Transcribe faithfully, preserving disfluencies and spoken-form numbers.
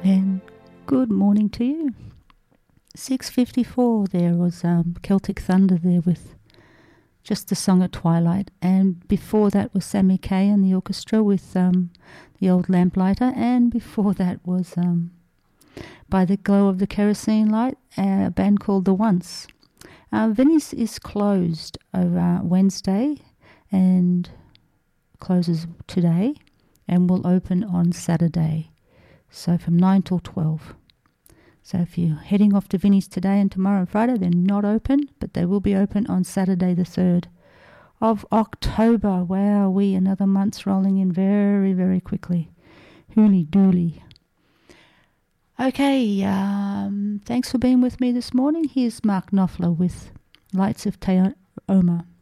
And good morning to you. six fifty-four, there was um, Celtic Thunder there with just the song at twilight. And before that was Sammy Kaye and the orchestra with um, the old lamplighter. And before that was um, By the Glow of the Kerosene Light, a band called The Once. Uh, Vinnie's is closed over Wednesday and closes today and will open on Saturday. So from nine till twelve. So if you're heading off to Vinnie's today and tomorrow and Friday, they're not open, but they will be open on Saturday the third of October. Wow, we another month's rolling in very, very quickly. Hooly dooly. Okay, um, thanks for being with me this morning. Here's Mark Knopfler with Lights of Te Oma.